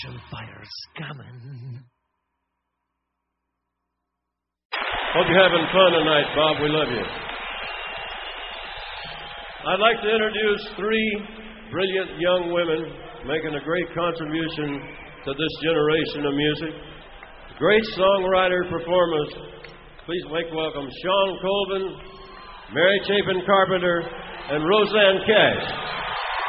Fire's coming. Hope you're having fun tonight, Bob. We love you. I'd like to introduce three brilliant young women making a great contribution to this generation of music. Great songwriter performers. Please make welcome Shawn Colvin, Mary Chapin Carpenter, and Rosanne Cash.